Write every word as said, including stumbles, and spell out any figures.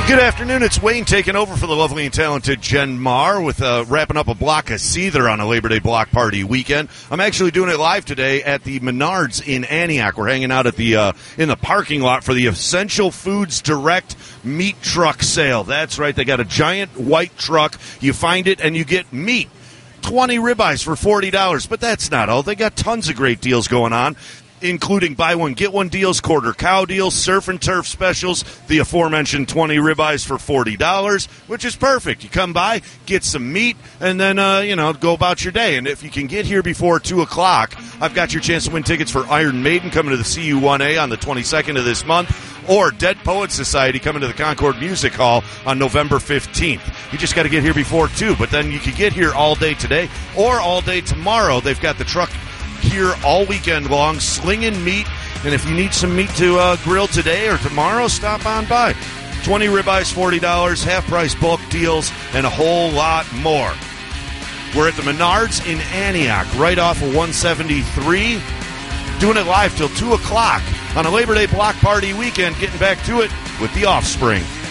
Good afternoon. It's Wayne taking over for the lovely and talented Jen Marr with uh, wrapping up a block of Seether on a Labor Day block party weekend. I'm actually doing it live today at the Menards in Antioch. We're hanging out at the uh, in the parking lot for the Essential Foods Direct Meat Truck Sale. That's right. They got a giant white truck. You find it and you get meat. twenty ribeyes for forty dollars. But that's not all. They got tons of great deals going on, including buy one, get one deals, quarter cow deals, surf and turf specials, the aforementioned twenty ribeyes for forty dollars, which is perfect. You come by, get some meat, and then, uh, you know, go about your day. And if you can get here before two o'clock, I've got your chance to win tickets for Iron Maiden coming to the C U one A on the twenty-second of this month, or Dead Poets Society coming to the Concord Music Hall on November fifteenth. You just got to get here before two, but then you can get here all day today or all day tomorrow. They've got the truck here all weekend long, slinging meat, and if you need some meat to uh, grill today or tomorrow, stop on by. twenty ribeyes, forty dollars, half-price bulk deals, and a whole lot more. We're at the Menards in Antioch, right off of one seventy-three, doing it live till two o'clock on a Labor Day block party weekend, getting back to it with The Offspring.